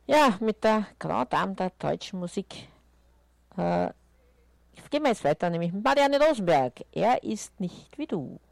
Ja, mit der Grand Dame der deutschen Musik gehen wir jetzt weiter, nämlich mit Marianne Rosenberg. Er ist nicht wie du.